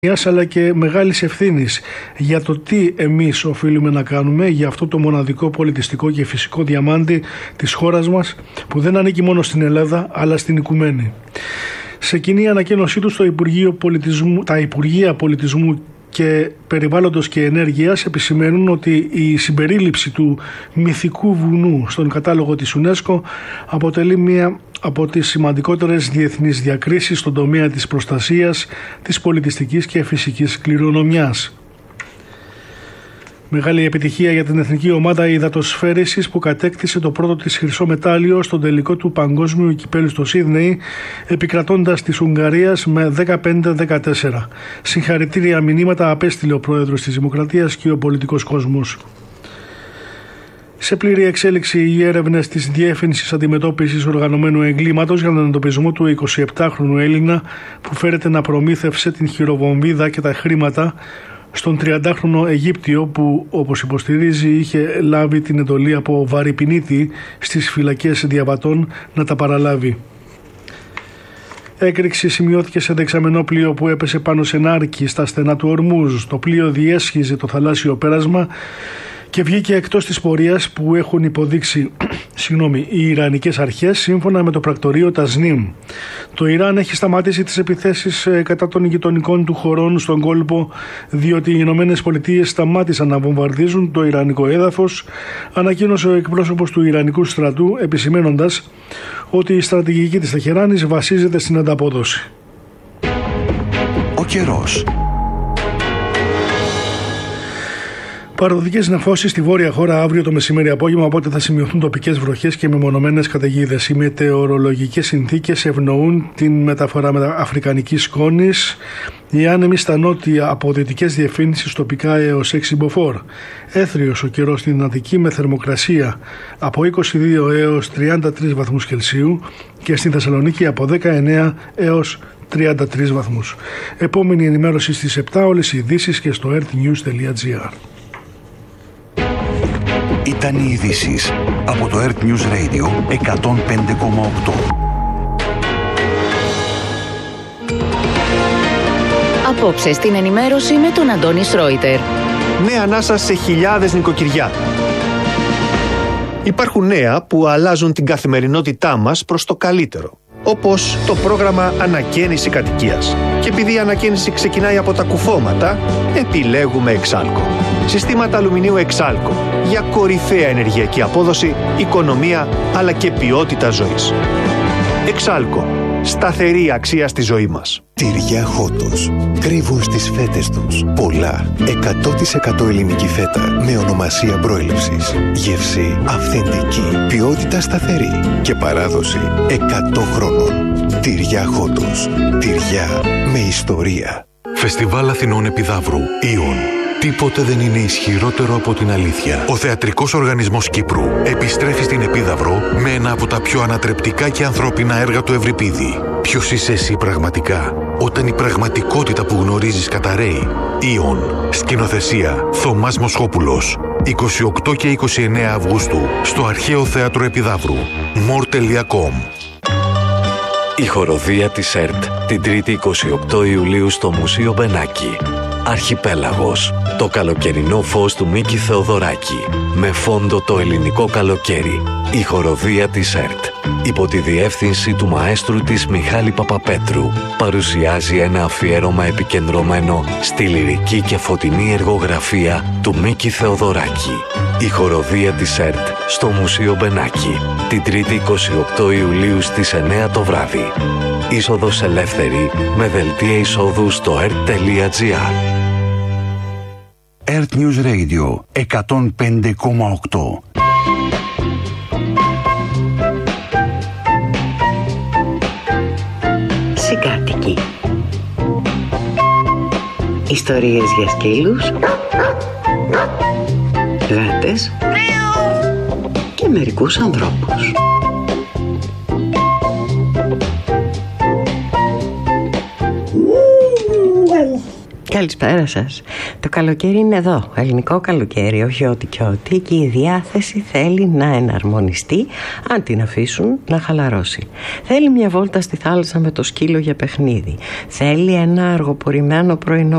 αλλά και μεγάλης ευθύνης για το τι εμείς οφείλουμε να κάνουμε για αυτό το μοναδικό πολιτιστικό και φυσικό διαμάντι της χώρας μας, που δεν ανήκει μόνο στην Ελλάδα αλλά στην οικουμένη. Σε κοινή ανακοίνωσή του τα Υπουργεία Πολιτισμού και Περιβάλλοντος και Ενέργειας επισημαίνουν ότι η συμπερίληψη του μυθικού βουνού στον κατάλογο της UNESCO αποτελεί μία από τις σημαντικότερες διεθνείς διακρίσεις στον τομέα της προστασίας της πολιτιστικής και φυσικής κληρονομιάς. Μεγάλη επιτυχία για την εθνική ομάδα υδατοσφαίρισης που κατέκτησε το πρώτο της χρυσό μετάλλιο στον τελικό του παγκόσμιου κυπέλλου στο Σίδνεϊ, επικρατώντας της Ουγγαρίας με 15-14. Συγχαρητήρια μηνύματα απέστειλε ο πρόεδρος της Δημοκρατίας και ο πολιτικός κόσμος. Σε πλήρη εξέλιξη οι έρευνες της Διεύθυνσης Αντιμετώπισης Οργανωμένου Εγκλήματος για τον εντοπισμό του 27χρονου Έλληνα που φέρεται να προμήθευσε την χειροβομβίδα και τα χρήματα στον 30χρονο Αιγύπτιο που, όπως υποστηρίζει, είχε λάβει την εντολή από Βαρυπινίτη στις φυλακές Διαβατών να τα παραλάβει. Έκρηξη σημειώθηκε σε δεξαμενό πλοίο που έπεσε πάνω σε νάρκη στα στενά του Ορμούζ. Το πλοίο διέσχιζε το θαλάσσιο πέρασμα και βγήκε εκτός της πορείας που έχουν υποδείξει οι Ιρανικές αρχές σύμφωνα με το πρακτορείο Τασνίμ. Το Ιράν έχει σταματήσει τις επιθέσεις κατά των γειτονικών του χωρών στον κόλπο, διότι οι Ηνωμένες Πολιτείες σταμάτησαν να βομβαρδίζουν το ιρανικό έδαφος, ανακοίνωσε ο εκπρόσωπος του Ιρανικού στρατού, επισημένοντας ότι η στρατηγική της Τεχεράνης βασίζεται στην ανταπόδοση. Ο καιρός. Παραδοτικές νεφώσεις στη βόρεια χώρα αύριο το μεσημέρι-απόγευμα, οπότε θα σημειωθούν τοπικές βροχές και μεμονωμένες καταιγίδες. Οι μετεωρολογικές συνθήκες ευνοούν την μεταφορά αφρικανικής σκόνης. Οι άνεμοι στα νότια από δυτικές διευθύνσεις τοπικά έως 6 μποφόρ. Έθριος ο καιρός στην Αττική με θερμοκρασία από 22 έως 33 βαθμούς Κελσίου και στην Θεσσαλονίκη από 19 έως 33 βαθμούς. Επόμενη ενημέρωση στις 7, όλες οι ειδήσεις και στο earthnews.gr. Ήταν οι ειδήσεις από το Earth News Radio 105,8. Απόψε στην ενημέρωση με τον Αντώνη Σρόιτερ. Νέα ανάσα σε χιλιάδες νοικοκυριά. Υπάρχουν νέα που αλλάζουν την καθημερινότητά μας προς το καλύτερο. Όπως το πρόγραμμα Ανακαίνιση Κατοικίας. Και επειδή η ανακαίνιση ξεκινάει από τα κουφώματα, επιλέγουμε Εξάλκο. Συστήματα αλουμινίου Εξάλκο για κορυφαία ενεργειακή απόδοση, οικονομία αλλά και ποιότητα ζωής. Εξάλκο. Σταθερή αξία στη ζωή μας. Τυριά Χότος. Κρύβουν στις φέτες τους πολλά. 100% ελληνική φέτα με ονομασία προέλευσης. Γεύση αυθεντική. Ποιότητα σταθερή. Και παράδοση 100 χρόνων. Τυριά Χότος. Τυριά με ιστορία. Φεστιβάλ Αθηνών Επιδαύρου. Ιον. Τίποτε δεν είναι ισχυρότερο από την αλήθεια. Ο Θεατρικός Οργανισμός Κύπρου επιστρέφει στην Επίδαυρο με ένα από τα πιο ανατρεπτικά και ανθρώπινα έργα του Ευρυπίδη. Ποιος είσαι εσύ πραγματικά, όταν η πραγματικότητα που γνωρίζεις καταραίει? Ιον. Σκηνοθεσία Θωμάς Μοσχόπουλος. 28 και 29 Αυγούστου στο Αρχαίο Θέατρο Επιδαύρου. more.com. Η χοροδία της ΕΡΤ την 3η 28 Ιουλίου στο Μουσείο Μπενάκη. Αρχιπέλαγος. Το καλοκαιρινό φως του Μίκη Θεοδωράκη. Με φόντο το ελληνικό καλοκαίρι. Η χοροδία της ΕΡΤ, υπό τη διεύθυνση του μαέστρου της Μιχάλη Παπαπέτρου, παρουσιάζει ένα αφιέρωμα επικεντρωμένο στη λυρική και φωτεινή εργογραφία του Μίκη Θεοδωράκη. Η χοροδία της ΕΡΤ στο Μουσείο Μπενάκη, την 3η 28 Ιουλίου στις 9 το βράδυ. Είσοδος ελεύθερη με δελτία εισόδου στο ert.gr. Earth News Radio 105,8. Συγκάτοικοι. Ιστορίες για σκύλους, γάτες και μερικούς ανθρώπους. Καλησπέρα σας. Το καλοκαίρι είναι εδώ. Ελληνικό καλοκαίρι, όχι ό,τι και ό,τι. Και η διάθεση θέλει να εναρμονιστεί, αν την αφήσουν να χαλαρώσει. Θέλει μια βόλτα στη θάλασσα με το σκύλο για παιχνίδι. Θέλει ένα αργοπορημένο πρωινό